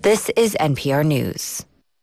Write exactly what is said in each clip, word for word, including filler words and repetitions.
This is N P R News.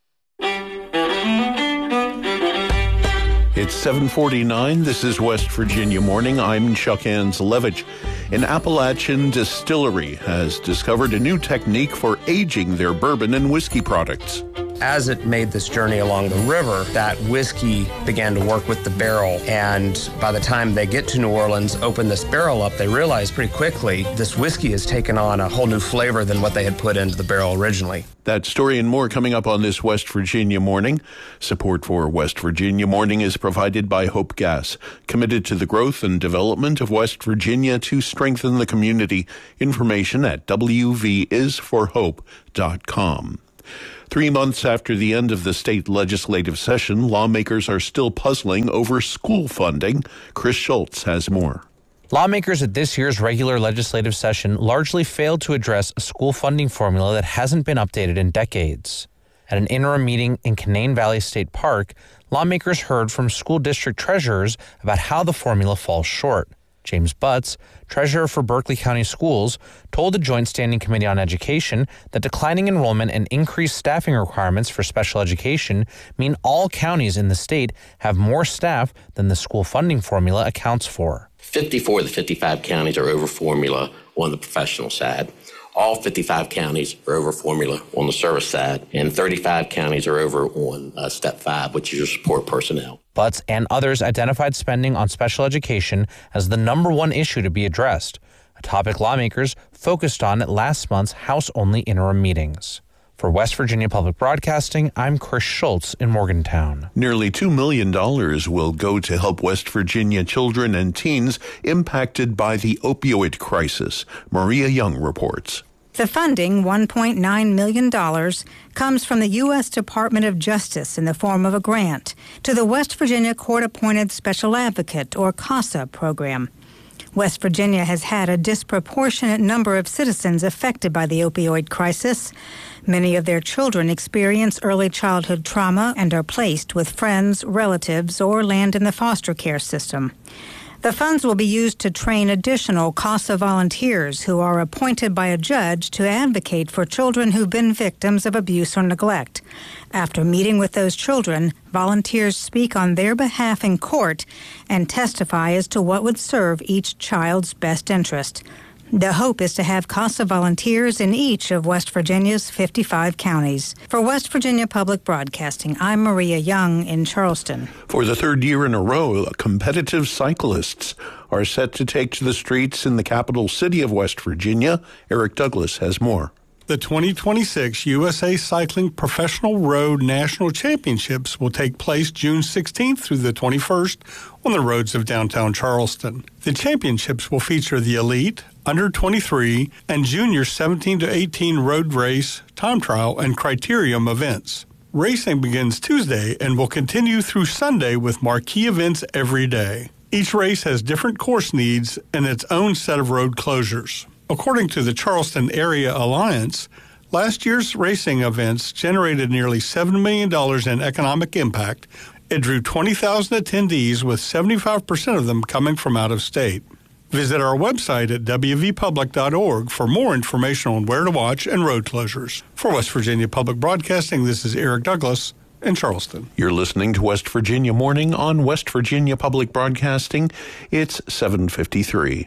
It's seven forty-nine. This is West Virginia Morning. I'm Chuck Anslevich. An Appalachian distillery has discovered a new technique for aging their bourbon and whiskey products. As it made this journey along the river, that whiskey began to work with the barrel. And by the time they get to New Orleans, open this barrel up, they realize pretty quickly this whiskey has taken on a whole new flavor than what they had put into the barrel originally. That story and more coming up on this West Virginia Morning. Support for West Virginia Morning is provided by Hope Gas, committed to the growth and development of West Virginia to strengthen the community. Information at w v is for hope dot com. Three months after the end of the state legislative session, lawmakers are still puzzling over school funding. Chris Schultz has more. Lawmakers at this year's regular legislative session largely failed to address a school funding formula that hasn't been updated in decades. At an interim meeting in Canaan Valley State Park, lawmakers heard from school district treasurers about how the formula falls short. James Butts, treasurer for Berkeley County Schools, told the Joint Standing Committee on Education that declining enrollment and increased staffing requirements for special education mean all counties in the state have more staff than the school funding formula accounts for. fifty-four of the fifty-five counties are over formula on the professional side. All fifty-five counties are over formula on the service side, and thirty-five counties are over on uh, step five, which is your support personnel. Butts and others identified spending on special education as the number one issue to be addressed, a topic lawmakers focused on at last month's House-only interim meetings. For West Virginia Public Broadcasting, I'm Chris Schultz in Morgantown. Nearly two million dollars will go to help West Virginia children and teens impacted by the opioid crisis. Maria Young reports. The funding, one point nine million dollars, comes from the U S Department of Justice in the form of a grant to the West Virginia Court-Appointed Special Advocate, or CASA, program. West Virginia has had a disproportionate number of citizens affected by the opioid crisis. Many of their children experience early childhood trauma and are placed with friends, relatives, or land in the foster care system. The funds will be used to train additional CASA volunteers who are appointed by a judge to advocate for children who've been victims of abuse or neglect. After meeting with those children, volunteers speak on their behalf in court and testify as to what would serve each child's best interest. The hope is to have CASA volunteers in each of West Virginia's fifty-five counties. For West Virginia Public Broadcasting, I'm Maria Young in Charleston. For the third year in a row, competitive cyclists are set to take to the streets in the capital city of West Virginia. Eric Douglas has more. The twenty twenty-six U S A Cycling Professional Road National Championships will take place June sixteenth through the twenty-first on the roads of downtown Charleston. The championships will feature the elite, under twenty-three, and junior seventeen to eighteen road race, time trial, and criterium events. Racing begins Tuesday and will continue through Sunday with marquee events every day. Each race has different course needs and its own set of road closures. According to the Charleston Area Alliance, last year's racing events generated nearly seven million dollars in economic impact. It drew twenty thousand attendees, with seventy-five percent of them coming from out of state. Visit our website at w v public dot org for more information on where to watch and road closures. For West Virginia Public Broadcasting, this is Eric Douglas in Charleston. You're listening to West Virginia Morning on West Virginia Public Broadcasting. It's seven fifty-three.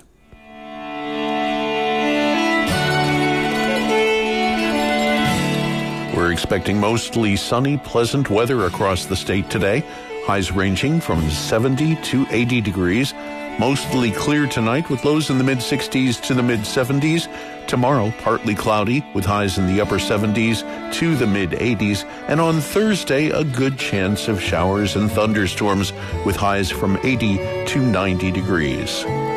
We're expecting mostly sunny, pleasant weather across the state today. Highs ranging from seventy to eighty degrees. Mostly clear tonight with lows in the mid-sixties to the mid-seventies. Tomorrow, partly cloudy with highs in the upper seventies to the mid-eighties. And on Thursday, a good chance of showers and thunderstorms with highs from eighty to ninety degrees.